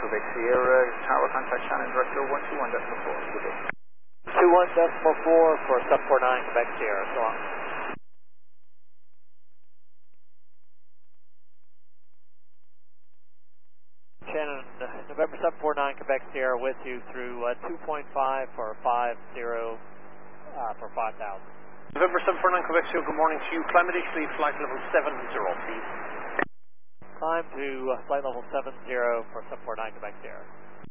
Quebec Sierra, tower contact Shannon, director 121.4. Good day. 21.4 for 749 Quebec Sierra, so on. Shannon, November 749 Quebec Sierra with you through 2.5 for 50 for 5,000. November 749 Quebec Sierra, good morning to you. Climb initially flight level 70, please. Climb to flight level 70 for 749 Quebec Sierra.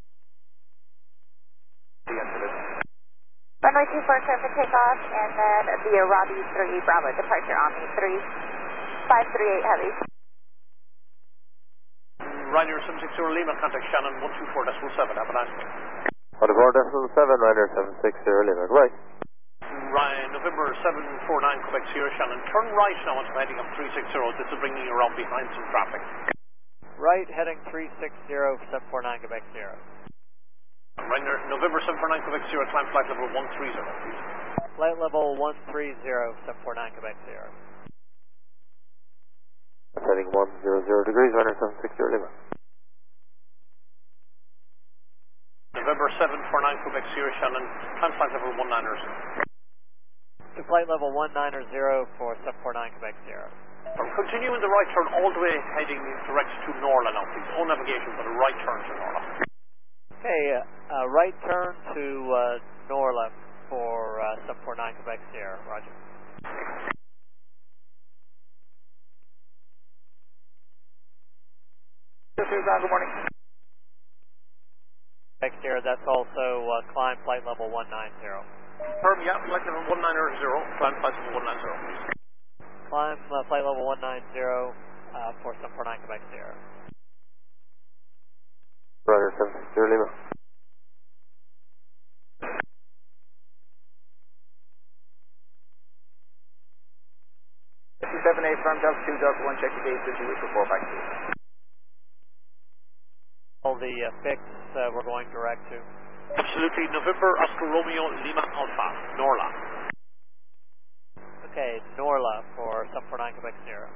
Runway 24 clear for takeoff, and then via Robbie 3 Bravo departure Omni 3538 heavy. Ryanair 760 Lima, contact Shannon 124.7, have a nice day. 124.7, Ryanair 760 Lima, right. Ryan, November 749 Quebec Sierra, Shannon, turn right now onto heading up 360, this is bringing you around behind some traffic. Right, heading 360 for 749 Quebec Sierra. Ryanair, November 749 Quebec Sierra, climb flight level 130, please. Flight level 130, 749 Quebec Sierra. Heading 100 degrees, Ryanair 760 Lima. November 749 Quebec Sierra, Shannon, climb flight level 190. To flight level 190 for 749 Quebec Sierra. Continuing the right turn all the way heading direct to Norla now, please. All navigation for the right turn to Norla. Okay, right turn to Norla for 749 Quebec Sierra, roger. Good morning. Quebec Sierra, that's also climb flight level 190. Confirm, yeah, flight level 190, climb flight level 190, please. Climb flight level 190 for 749 Quebec Sierra. Ryanair 760 Lima. 278 firm altitude, Delta 1, check the gate, 58 report back to you. All the fix we're going direct to. Absolutely, November Oscar Romeo Lima Alpha, Norla. Okay, Norla for 749 Quebec Sierra.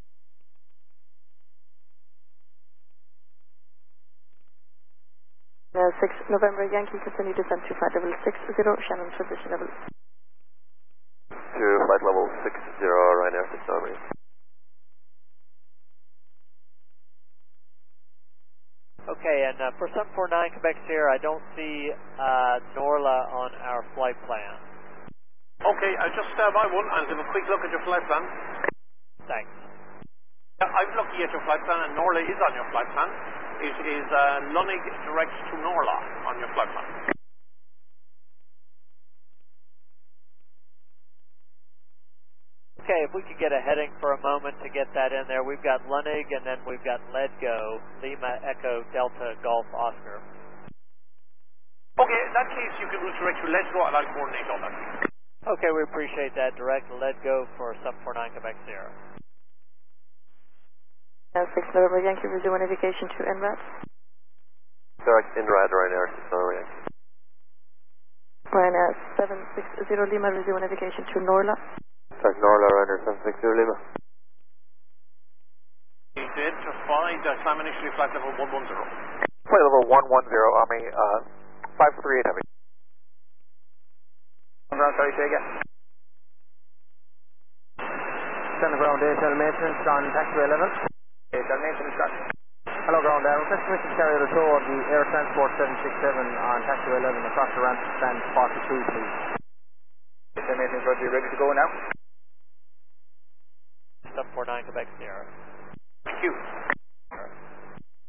Uh, 6 November Yankee, continue descent to flight level 60, Shannon transition level. To flight level 60, Ryanair 690. Okay, and for 749 Quebec Sierra, I don't see Norla on our flight plan. Okay, I'll just stand by one and give a quick look at your flight plan. Thanks. Yeah, I'm looking at your flight plan and Norla is on your flight plan. It is Lunig direct to Norla on your flight plan. Okay, if we could get a heading for a moment to get that in there. We've got Lunig and then we've got Ledgo, Lima Echo Delta Golf Oscar. Okay, in that case you can route direct to Ledgo and I'll coordinate all that. Okay, we appreciate that. Direct Ledgo for 749 Quebec Sierra. 6 November Yankee, resume navigation to NRAD. Direct INRAD, Ryanair 690 Yankee. Ryanair 760 Lima, resume navigation to Norla. Direct Norla, Ryanair 760 Lima. Identify climb initially flight level 110. Flight level 110, Army 538 heavy. Sorry, say again. Center ground, ASL maintenance on taxiway level. ASL maintenance, got it. Hello ground, request permission to carry the tow of the Air Transport 767 on taxiway 11 across the ramp stand 42, please. ASL maintenance, Roger, ready to go now? 749 Quebec Sierra. Thank you.